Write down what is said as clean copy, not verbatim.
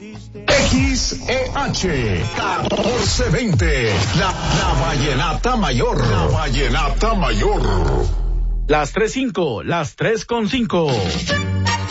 XEH 1420, la Vallenata Mayor. La Vallenata Mayor. Las 3:05, las 3:05.